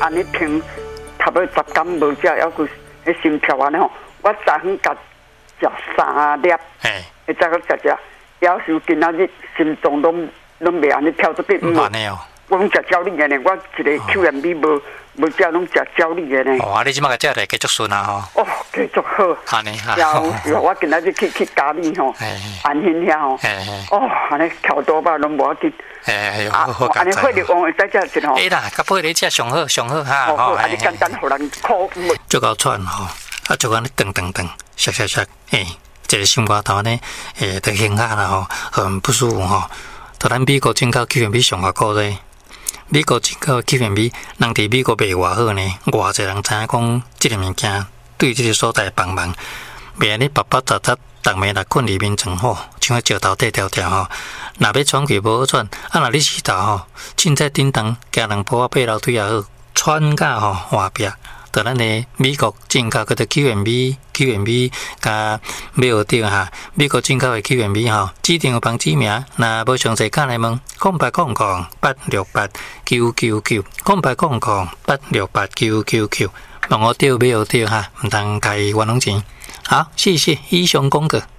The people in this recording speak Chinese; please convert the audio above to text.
安尼停，差不多10天无食，还佫迄心跳安尼吼，我昨昏甲食3粒，会再佫食，要是今仔日心脏拢袂安尼跳出去，我拢食焦虑的呢，我一个 QMB 无食，拢食焦虑的呢。 哦，你即马个食来继续顺啊吼。 哦，继续好。 安尼哈。 有，我今仔日去咖喱吼，安欣遐吼。哦，安尼跳多吧，拢无要紧。安尼血流旺会再食一吼。 啦，甲配你食上好哈。 哦，安尼简单，互人苦。 足够喘吼，足安尼顿，削，一个心肝头呢，就胸下啦吼，很不舒服吼。就咱美国进口 QMB 上外高咧。美国进口 QMB， 人伫美国卖偌好呢，偌济人知影讲即个物件对即个所在帮忙，袂安尼白杂，逐暝来困里面真好，像迄石头块条吼。若要喘气无好喘，若你洗头吼，凊彩叮当行2步爬楼梯也好，喘甲吼换壁。就咱的美国进口叫做 QMB 加买好掉哈，美国进口的 QMB 吼，指定有帮指名，若无详细讲来问0800-868-999，0800-868-999，问我掉买好掉哈，唔通开冤枉钱。好，谢谢以上讲过。